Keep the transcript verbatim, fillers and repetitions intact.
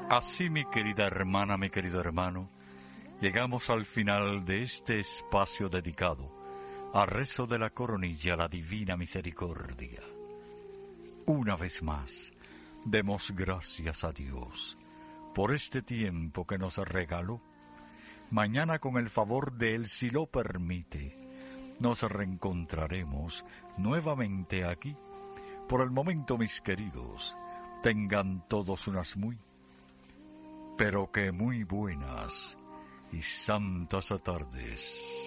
Así, mi querida hermana, mi querido hermano, llegamos al final de este espacio dedicado a rezo de la coronilla a la divina misericordia. Una vez más, demos gracias a Dios por este tiempo que nos regaló. Mañana, con el favor de Él, si lo permite, nos reencontraremos nuevamente aquí. Por el momento, mis queridos, tengan todos unas muy, pero que muy buenas y santas tardes.